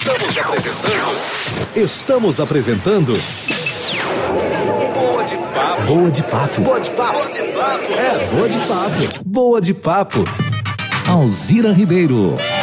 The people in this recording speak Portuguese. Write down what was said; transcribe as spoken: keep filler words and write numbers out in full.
Estamos apresentando. Estamos apresentando. Boa de papo. Boa de papo. Boa de papo. Boa de papo. É, boa de papo. Boa de papo. Alzira Ribeiro.